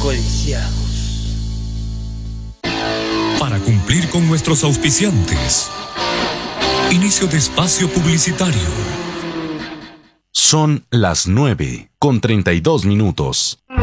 codiciados. Para cumplir con nuestros auspiciantes. Inicio de espacio publicitario. Son las 9:32.